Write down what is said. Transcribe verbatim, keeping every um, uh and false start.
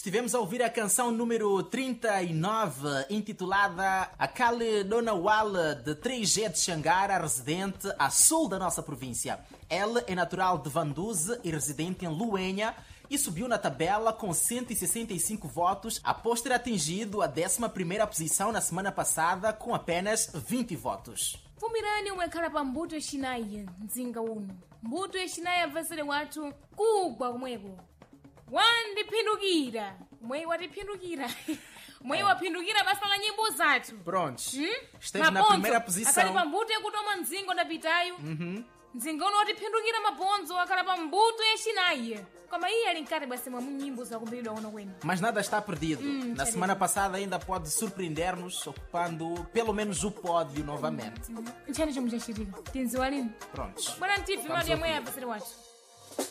estivemos a ouvir a canção número trinta e nove, intitulada Akale Dona Wala, de três G de Xangara, residente a sul da nossa província. Ela é natural de Vanduze e residente em Luenha e subiu na tabela com cento e sessenta e cinco votos após ter atingido a décima primeira posição na semana passada com apenas vinte votos. Vumirani umekhala pa mbuto yacinayi mzinga uno. Mbuto yacinayi abvasire watu kugwa kumweko. Wandipindukira. Mweyi watipindukira. Mweyi wapindukira basi panga nyimbo zathu. Prontos. Hmm? Esteve na primeira posição. Akali pa mbuto yakutoma mzingo ndapitayo. Uhum. Mzinga uno watipindukira mabonzo akhala pa mbuto yacinayi. Koma iye ali nkati basi mwa nyimbo zakumbidwa uno kwenu. Mas nada está perdido. Hum, Na semana passada ainda pode surpreender-nos ocupando pelo menos o pódio novamente. Nchani chomwe chachitika? Tinziwa lini? Prontos. Bwana ntivi madi yamwe abvasire watu.